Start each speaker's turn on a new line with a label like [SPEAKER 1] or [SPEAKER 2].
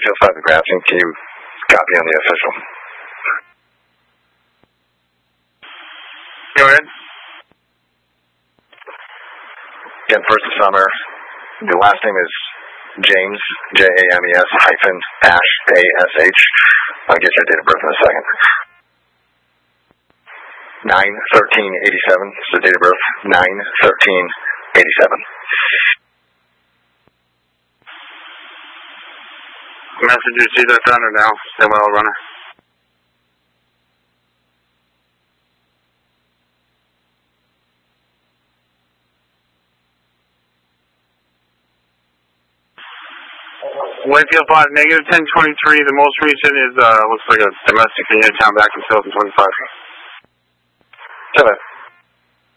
[SPEAKER 1] Wakefield 5 to Grafton. Can you copy on the official?
[SPEAKER 2] Go ahead.
[SPEAKER 1] Again, first of summer. The last name is James, James hyphen Ash, ASH. I'll get your date of birth in a second. 9/13/87 is the date of birth. 9/13/87.
[SPEAKER 2] Message received at Thunder now. Stay well, runner. Wakefield 5, negative 1023. The most recent is, looks like a domestic in Uniontown back in 2025.
[SPEAKER 1] 7.